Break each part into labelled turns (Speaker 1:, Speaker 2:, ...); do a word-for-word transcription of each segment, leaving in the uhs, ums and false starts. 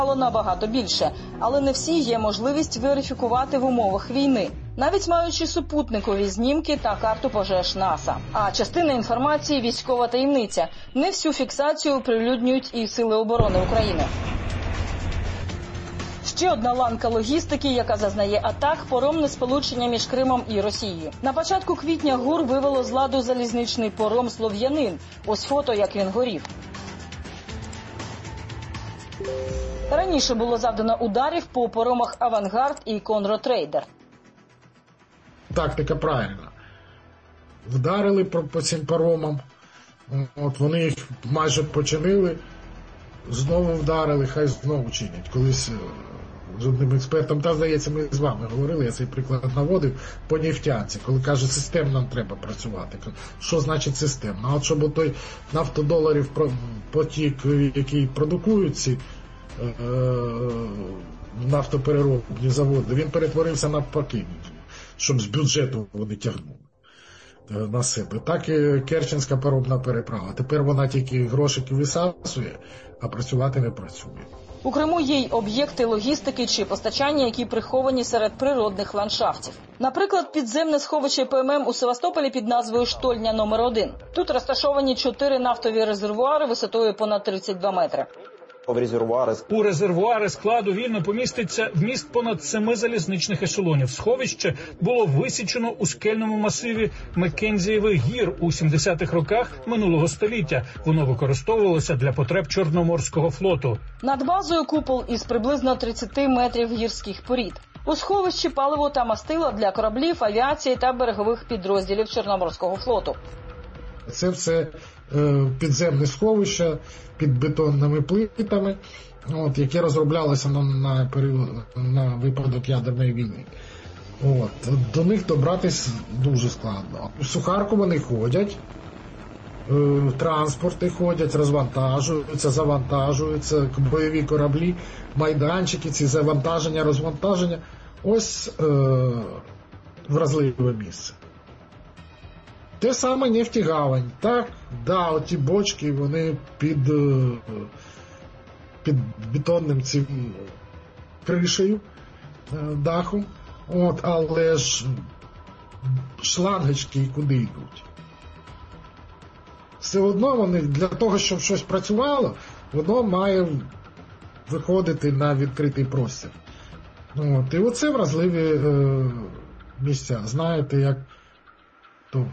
Speaker 1: набагато більше, але не всі є можливість верифікувати в умовах війни, навіть маючи супутникові знімки та карту пожеж НАСА. А частина інформації – військова таємниця. Не всю фіксацію оприлюднюють і Сили оборони України. Ще одна ланка логістики, яка зазнає атак – поромне сполучення між Кримом і Росією. На початку квітня ГУР вивело з ладу залізничний пором «Слов'янин». Ось фото, як він горів. Раніше було завдано ударів по поромах «Авангард» і «Конро-Трейдер».
Speaker 2: Тактика правильна. Вдарили по цим паромам, от вони їх майже починили, знову вдарили, хай знову чинять. Колись з одним експертом, та, здається, ми з вами говорили, я цей приклад наводив, по нефтянці, коли каже, системно нам треба працювати. Що значить системно? А от щоб той нафтодоларів потік, який продукують ці нафтопереробні заводи, він перетворився навпаки, щоб з бюджету вони тягнули на себе. Так і Керченська паромна переправа. Тепер вона тільки грошики висасує, а працювати не працює.
Speaker 1: У Криму є й об'єкти логістики чи постачання, які приховані серед природних ландшафтів. Наприклад, підземне сховище ПММ у Севастополі під назвою «Штольня номер один». Тут розташовані чотири нафтові резервуари висотою понад тридцять два метри.
Speaker 3: У резервуари складу вільно поміститься вміст понад семи залізничних ешелонів. Сховище було висічено у скельному масиві Маккензієвих гір у сімдесятих роках минулого століття. Воно використовувалося для потреб Чорноморського флоту.
Speaker 1: Над базою купол із приблизно тридцяти метрів гірських порід. У сховищі паливо та мастила для кораблів, авіації та берегових підрозділів Чорноморського флоту.
Speaker 2: Це все е, підземне сховище під бетонними плитами, от, яке розроблялося на, на, період, на випадок ядерної війни. От, до них добратись дуже складно. У Сухарку вони ходять, е, транспорти ходять, розвантажуються, завантажуються, бойові кораблі, майданчики, ці завантаження, розвантаження. Ось е, вразливе місце. Те саме нефтегавань. Так, да, оті бочки, вони під, під бетонним цим кришею, дахом. От, але ж шлангочки куди йдуть? Все одно вони, для того, щоб щось працювало, воно має виходити на відкритий простір. От, і оце вразливі е, місця. Знаєте, як то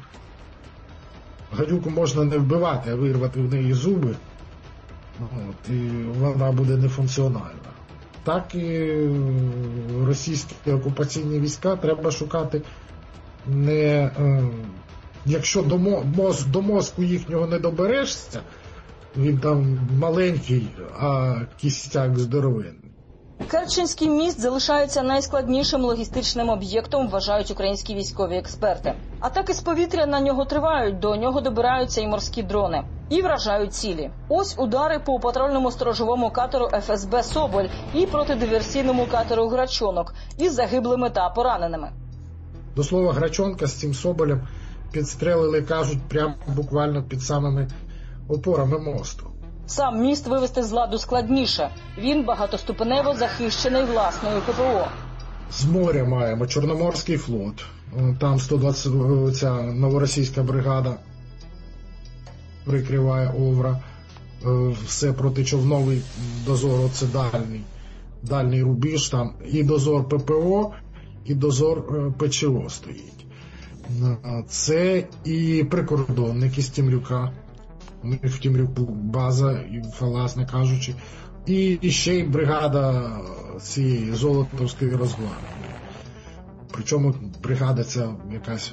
Speaker 2: гадюку можна не вбивати, а вирвати в неї зуби, от, і вона буде нефункціональна. Так і російські окупаційні війська треба шукати не... Е, якщо до, моз, до мозку їхнього не доберешся, він там маленький, а кістяк здоровенний.
Speaker 1: Керченський міст залишається найскладнішим логістичним об'єктом, вважають українські військові експерти. Атаки з повітря на нього тривають, до нього добираються і морські дрони. І вражають цілі. Ось удари по патрульному сторожовому катеру еф ес бе «Соболь» і протидиверсійному катеру «Грачонок» із загиблими та пораненими.
Speaker 2: До слова, Грачонка з цим Соболем підстрелили, кажуть, прямо буквально під самими опорами мосту.
Speaker 1: Сам міст вивести з ладу складніше. Він багатоступенево захищений власною пе пе о.
Speaker 2: З моря маємо Чорноморський флот. Там сто двадцять, ця новоросійська бригада прикриває Овра. Все протичовновий дозор, це дальній, дальній рубіж. Там і дозор пе пе о, і дозор пе че о стоїть. Це і прикордонники з Темрюка. У них в Темрюку база, і власне кажучи, і ще й бригада цієї Золотовської Росгвардії. Причому бригада ця якась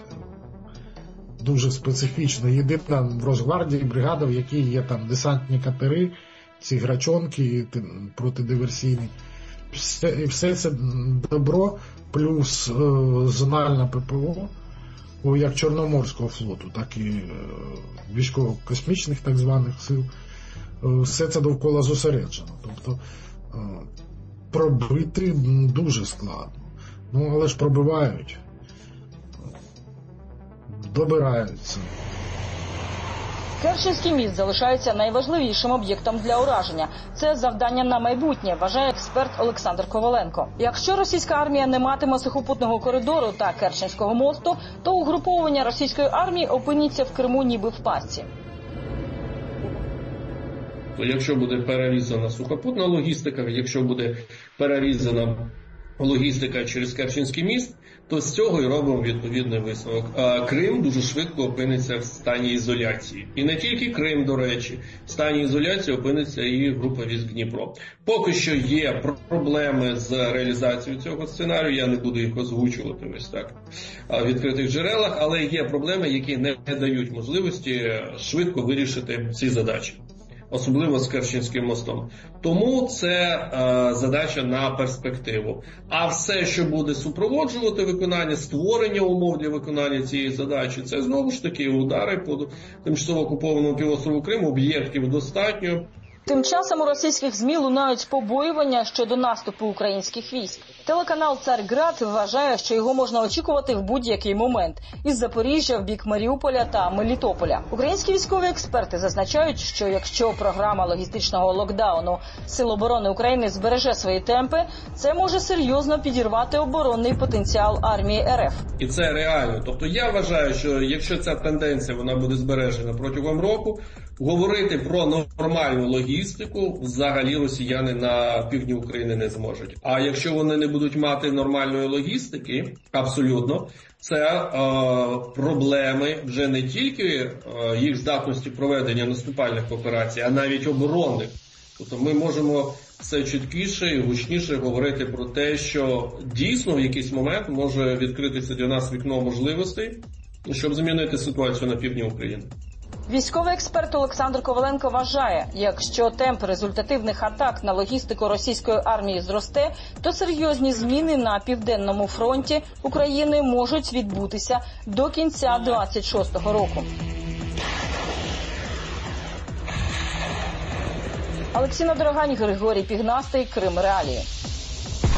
Speaker 2: дуже специфічна. Єдина в Росгвардії бригада, в якій є там десантні катери, ці грачонки протидиверсійні. Все, все це добро, плюс е, зональна пе пе о, як Чорноморського флоту, так і військово-космічних так званих сил. Все це довкола зосереджено. Тобто пробити дуже складно. Ну, але ж пробивають, добираються.
Speaker 1: Керченський міст залишається найважливішим об'єктом для ураження. Це завдання на майбутнє, вважає експерт Олександр Коваленко. Якщо російська армія не матиме сухопутного коридору та Керченського мосту, то угруповання російської армії опиняться в Криму ніби в пастці.
Speaker 4: То якщо буде перерізана сухопутна логістика, якщо буде перерізана логістика через Керченський міст, то з цього і робимо відповідний висновок. А Крим дуже швидко опиниться в стані ізоляції. І не тільки Крим, до речі, в стані ізоляції опиниться і група військ Дніпро. Поки що є проблеми з реалізацією цього сценарію, я не буду їх озвучувати ось так в відкритих джерелах, але є проблеми, які не дають можливості швидко вирішити ці задачі. Особливо з Керченським мостом. Тому це е, задача на перспективу. А все, що буде супроводжувати виконання, створення умов для виконання цієї задачі, це знову ж таки удари по тимчасово окупованому півострову Криму, об'єктів достатньо.
Speaker 1: Тим часом у російських ЗМІ лунають побоювання щодо наступу українських військ. Телеканал «Царьград» вважає, що його можна очікувати в будь-який момент – із Запоріжжя в бік Маріуполя та Мелітополя. Українські військові експерти зазначають, що якщо програма логістичного локдауну Сил оборони України збереже свої темпи, це може серйозно підірвати оборонний потенціал армії РФ.
Speaker 4: І це реально. Тобто я вважаю, що якщо ця тенденція вона буде збережена протягом року, говорити про нормальну логістику взагалі росіяни на півдні України не зможуть. А якщо вони не будуть мати нормальної логістики, абсолютно, це е, проблеми вже не тільки е, їх здатності проведення наступальних операцій, а навіть оборонних. Тобто ми можемо все чіткіше і гучніше говорити про те, що дійсно в якийсь момент може відкритися для нас вікно можливостей, щоб змінити ситуацію на півдні України.
Speaker 1: Військовий експерт Олександр Коваленко вважає, якщо темп результативних атак на логістику російської армії зросте, то серйозні зміни на Південному фронті України можуть відбутися до кінця двадцять шостого року. Олексіна Дорогань, Григорій Пігнастий, Крим Реалії.